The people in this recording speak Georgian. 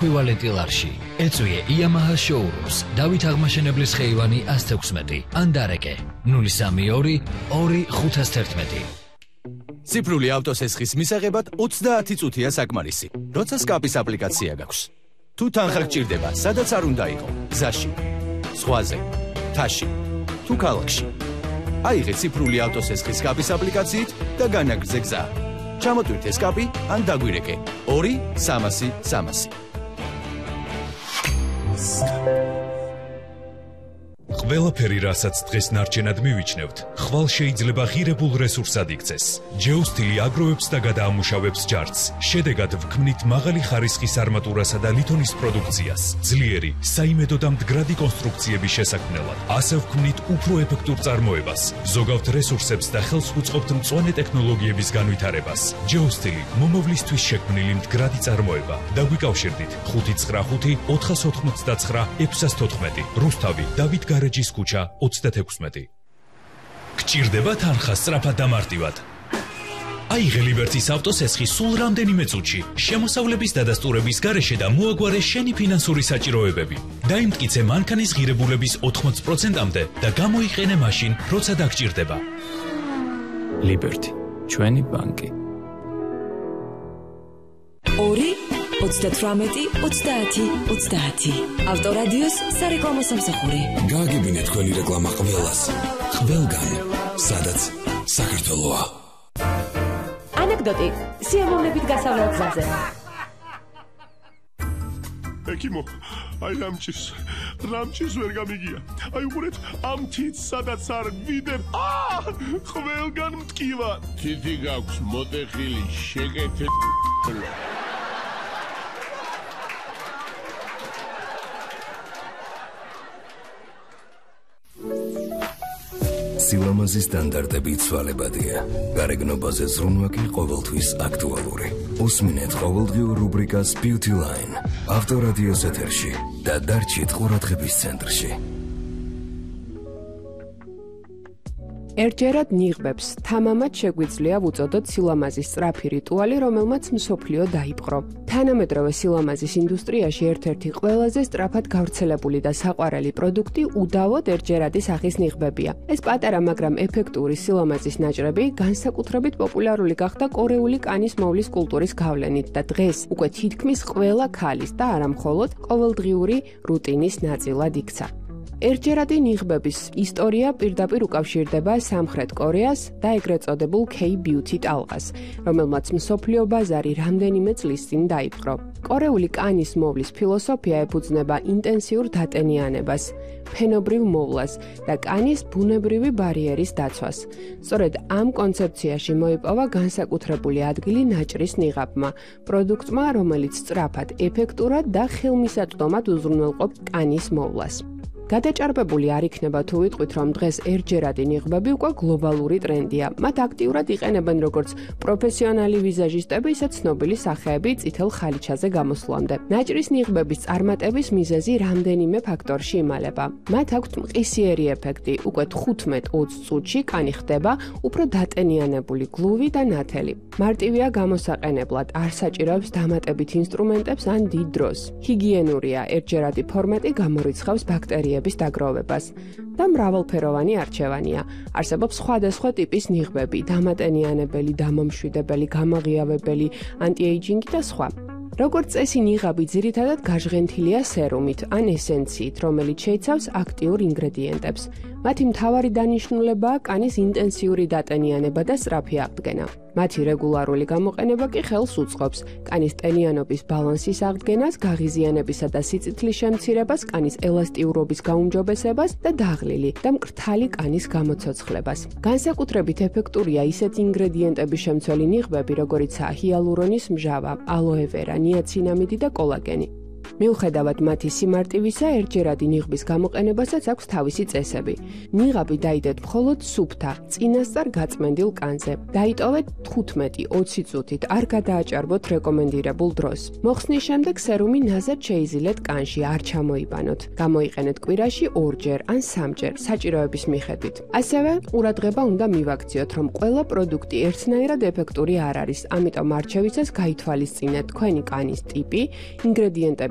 ეკვივალენტი ლარში. ეწვიე Yamaha showrooms, დავით აღმაშენებლის ხეივანი 116, ანდარეკე 032 2511. ციფრული ავტოსესხის მისაღებად 30 წუთია საკმარისი, როცა სკაპის აპლიკაცია გაქვს. თუ თანხა გჭირდება, სადაც არ უნდა იყო, გზაში, ზღვაზე, მთაში, თუ ქალაქში. აიღე ციფრული ავტოსესხის სკაპის აპლიკაციით და განაგრძე გზა. ჩამოტვირთე სკაპი ან დაგვირეკე 2-300-300. ყველაფერი, რასაც დღეს ნარჩენად მივიჩნევთ, ხვალ შეიძლება ღირებულ რესურსად იქცეს. ჯეოსტილი აგროვებს და გადაამუშავებს ჯარცს. შედეგად ვქმნით მაღალი ხარისხის არმატურასა და ლითონის პროდუქციას, ძლიერი, საიმედო და მდგრადი კონსტრუქციების შესაქმნელად. ასე ვქმნით უფრო ეფექტურ წარმოებას, ზოგავთ რესურსებს და ხელს უწყობთ მწვანე ტექნოლოგიების განვითარებას. ჯეოსტილი მომავლისთვის შექმნილი მდგრადი წარმოება. დაგვიკავშირდით 595 499 614. რუსთავი, დავით გარეჯის ქუჩა 36. გჭირდება თანხა სწრაფად და მარტივად. აიღე ლიბერტის ავტოსესხი სულ რამდენიმე წუთში, შემოსავლების დადასტურების გარეშე და მოაგვარე შენი ფინანსური საჭიროებები. დაიმტკიცე მანქანის ღირებულების 80%-მდე და გამოიყენე მაშინ, როცა დაგჭირდება. ლიბერტი, ჩვენი ბანკი. 2-38-30-30. ავტორადიოს სარეკლამო სამსახური. გააგებინეთ თქვენი რეკლამა ყველას. ყველგან, სადაც საქართველოა. ანეკდოტი სიამოვნებით გასავლელ გზაზე. ეკიმო, აი რამჭის ვერ გამიგია. აი უყურეთ, ამ თითს სადაც არ ვიდებ. ყველგან მტკივა. თითი გაქვს მოტეხილი შეკეთე. სილამაზის სტანდარტები ცვალებადია. გარეგნობაზე ზრუნვა კი ყოველთვის აქტუალური. უსმინეთ ყოველდღიურ რუბრიკას Beauty Line, ავტორადიოს ეთერში და დარჩით ყურადღების ცენტრში. ერთჯერად ნიღბებს თამამად შეგვიძლია ვუწოდოთ სილამაზის სწრაფი რიტუალი, რომელმაც მსოფლიო დაიპყრო. თანამედროვე სილამაზის ინდუსტრიაში ერთ-ერთი ყველაზე სწრაფად გავრცელებული და საყვარელი პროდუქტი უდავოდ ერთჯერადი სახის ნიღბებია. ეს პატარა, მაგრამ ეფექტური სილამაზის ნაჭრები განსაკუთრებით პოპულარული გახდა კორეული კანის მოვლის კულტურის გავლენით და დღეს უკვე თითქმის ყველა ქალის და არა მხოლოდ ყოველდღიური რუტინის ნაწილად იქცა. ერთჯერადი ნიღბების ისტორია პირდაპირ უკავშირდება სამხრეთ კორეას და ეგრეთ წოდებულ K-beauty ტალღას, რომელმაც მსოფლიო ბაზარი რამდენიმე წლის წინ დაიპყრო. კორეული კანის მოვლის ფილოსოფია ეფუძნება ინტენსიურ დატენიანებას, ფენობრივ მოვლას და კანის ბუნებრივი ბარიერის დაცვას. სწორედ ამ კონცეფციაში მოიპოვა განსაკუთრებული ადგილი ნაჭრის ნიღაბმა, პროდუქტმა, რომელიც სწრაფად, ეფექტურად და ხელმისაწვდომად უზრუნველყოფს კანის მოვლას. გადაჭარბებული არ იქნება თუ ვიტყვით, რომ დღეს ერთჯერადი ნიღბები უკვე გლობალური ტრენდია. მათ აქტიურად იყენებენ როგორც პროფესიონალი ვიზაჟისტები, ისე ცნობილი სახეები წითელ ხალიჩაზე გამოსვლამდე. ნაჭრის ნიღბების წარმატების მიზეზი რამდენიმე ფაქტორში იმალება. მათ აქვთ მყისიერი ეფექტი, უკვე 15-20 წუთში კანი ხდება უფრო დატენიანებული, გლუვი და ნათელი. მარტივია გამოსაყენებლად, არ საჭიროებს დამატებით ინსტრუმენტებს ან დიდ დროს. ჰიგიენურია, ერთჯერადი ფორმატი გამორიცხავს ბაქტერიების დაგროვებას და მრავალფეროვანი არჩევანია. არსებობს სხვადასხვა ტიპის ნიღბები, დამატენიანებელი, დამამშვიდებელი, გამაღიავებელი, ანტიეიჯინგი და სხვა. როგორც წესი, ნიღაბი ძირითადად გაჟღენთილია სერუმით ან ესენციით, რომელიც შეიცავს აქტიურ ინგრედიენტებს. მათი მთავარი დანიშნულებაა კანის ინტენსიური დატენიანება და სწრაფი აღდგენა. მათი რეგულარული გამოყენება კი ხელს უწყობს კანის ტენიანობის ბალანსის აღდგენას, გაღიზიანებისა და სიწითლის შემცირებას, კანის ელასტიურობის გაუმჯობესებას და დაღლილი და მკრთალი კანის გამოცოცხლებას. განსაკუთრებით ეფექტურია ისეთი ინგრედიენტების შემცველი ნიღბები, როგორიცაა ჰიალურონის მჟავა, ალოე-ვერა, ნიაცინამიდი და კოლაგენი. მიუხედავად მათი სიმარტივისა, ერთჯერადი ნიღბის გამოყენებასაც აქვს თავისი წესები. ნიღაბი დაიდეთ მხოლოდ სუფთა, წინასწარ გაწმენდილ კანზე. დაიტოვეთ 15-20 წუთით, არ გადააჭარბოთ რეკომენდირებულ დროს. მოხსნის შემდეგ სერუმი ნაზად შეიზილეთ კანში, არ ჩამოიბანოთ. გამოიყენეთ კვირაში 2-ჯერ ან 3-ჯერ, საჭიროების მიხედვით. ასევე ყურადღება უნდა მივაქციოთ, რომ ყველა პროდუქტი ერთნაირად ეფექტური არ არის, ამიტომ არჩევისას გაითვალისწინეთ თქვენი კანის ტიპი, ინგრედიენტები